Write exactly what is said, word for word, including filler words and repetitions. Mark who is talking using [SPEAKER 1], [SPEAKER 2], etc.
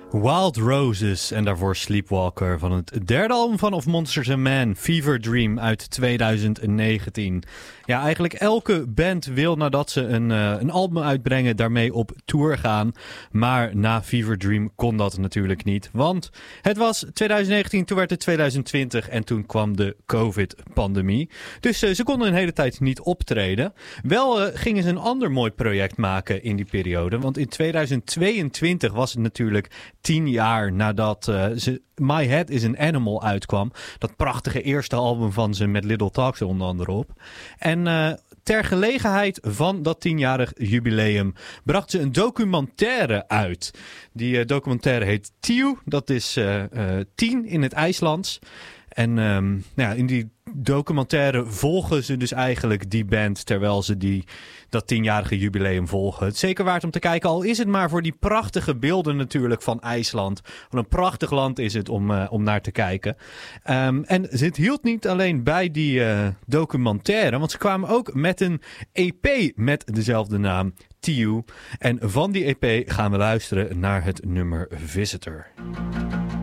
[SPEAKER 1] Wild Roses en daarvoor Sleepwalker van het derde album van Of Monsters and Men, Fever Dream uit twintig negentien. Ja, eigenlijk elke band wil nadat ze een, uh, een album uitbrengen daarmee op tour gaan. Maar na Fever Dream kon dat natuurlijk niet, want het was twintig negentien, toen werd het twintig twintig en toen kwam de COVID-pandemie. Dus uh, ze konden een hele tijd niet optreden. Wel uh, gingen ze een ander mooi project maken in die periode, want in twintig tweeëntwintig was het natuurlijk tien jaar nadat uh, ze My Head is an Animal uitkwam. Dat prachtige eerste album van ze met Little Talks onder andere op. En uh, ter gelegenheid van dat tienjarig jubileum bracht ze een documentaire uit. Die uh, documentaire heet Tiuw. Dat is uh, uh, tien in het IJslands. En um, nou ja, in die documentaire volgen ze dus eigenlijk die band terwijl ze die, dat tienjarige jubileum volgen. Het is zeker waard om te kijken, al is het maar voor die prachtige beelden natuurlijk van IJsland. Wat een prachtig land is het om, uh, om naar te kijken. Um, en het hield niet alleen bij die uh, documentaire, want ze kwamen ook met een E P met dezelfde naam, Tiuw. En van die E P gaan we luisteren naar het nummer Visitor.